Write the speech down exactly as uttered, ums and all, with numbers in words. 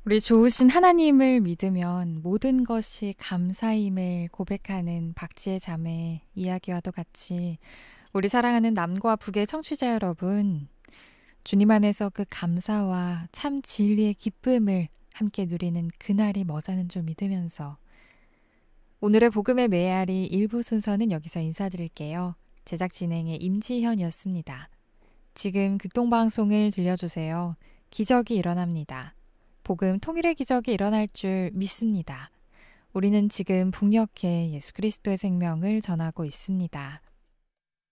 우리 좋으신 하나님을 믿으면 모든 것이 감사임을 고백하는 박지의 자매 이야기와도 같이 우리 사랑하는 남과 북의 청취자 여러분, 주님 안에서 그 감사와 참 진리의 기쁨을 함께 누리는 그날이 머자는 줄 믿으면서 오늘의 복음의 메아리 일부 순서는 여기서 인사드릴게요. 제작 진행의 임지현이었습니다. 지금 극동방송을 들려주세요. 기적이 일어납니다. 복음 통일의 기적이 일어날 줄 믿습니다. 우리는 지금 북녘에 예수 그리스도의 생명을 전하고 있습니다.